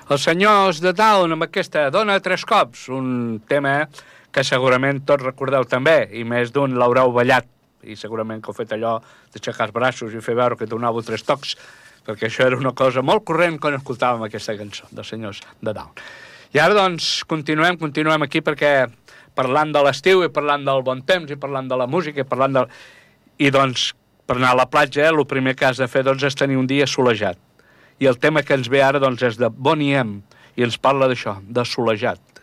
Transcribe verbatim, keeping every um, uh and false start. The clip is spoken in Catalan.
Els senyors de Down amb aquesta Dona tres cops, un tema que segurament tots recordeu també, i més d'un l'haureu ballat, i segurament que heu fet allò d'aixecar els braços i fer veure que donàveu tres tocs, perquè això era una cosa molt corrent quan escoltàvem aquesta cançó dels senyors de Down. I ara, doncs, continuem, continuem aquí perquè parlant de l'estiu i parlant del bon temps i parlant de la música i parlant de... I, doncs, per anar a la platja, el primer que has de fer, doncs, és tenir un dia solejat. I el tema que ens ve ara, doncs, és de Boney M. I ens parla d'això, de solejat.